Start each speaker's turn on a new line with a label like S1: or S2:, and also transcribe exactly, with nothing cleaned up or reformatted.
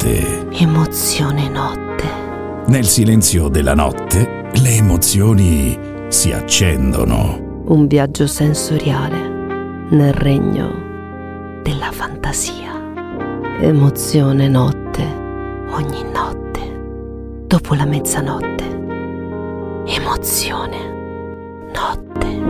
S1: notte.
S2: Emozione notte.
S1: Nel silenzio della notte le emozioni si accendono.
S2: Un viaggio sensoriale nel regno della fantasia. Emozione notte, ogni notte, dopo la mezzanotte. Emozione notte.